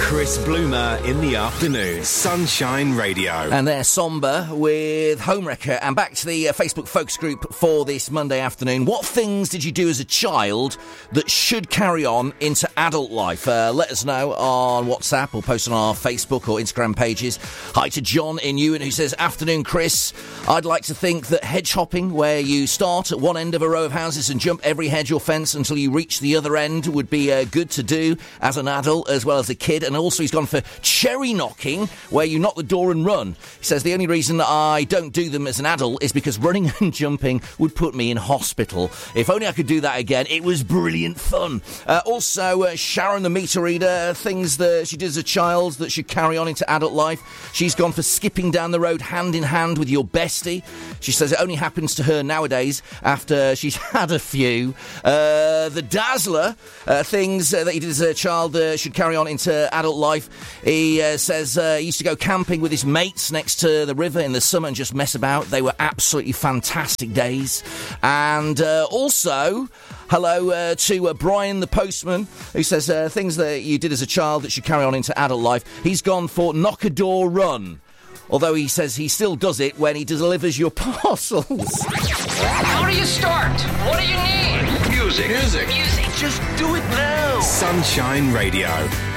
Chris Bloomer in the afternoon. Sunshine Radio. And they're somber with Homewrecker. And back to the Facebook focus group for this Monday afternoon. What things did you do as a child that should carry on into adult life? Let us know on WhatsApp or post on our Facebook or Instagram pages. Hi to John in Ewan who says, afternoon, Chris. I'd like to think that hedge hopping, where you start at one end of a row of houses and jump every hedge or fence until you reach the other end, would be good to do as an adult as well as a kid. And also he's gone for cherry knocking, where you knock the door and run. He says the only reason that I don't do them as an adult is because running and jumping would put me in hospital. If only I could do that again. It was brilliant fun. Also, Sharon the meter reader, things that she did as a child that should carry on into adult life. She's gone for skipping down the road hand in hand with your bestie. She says it only happens to her nowadays after she's had a few. The Dazzler, things that he did as a child should carry on into adult life. He says he used to go camping with his mates next to the river in the summer and just mess about. They were absolutely fantastic days. And also, hello to Brian the postman, who says things that you did as a child that should carry on into adult life. He's gone for knock a door run. Although he says he still does it when he delivers your parcels. How do you start? What do you need? Music. Just do it now. Sunshine Radio.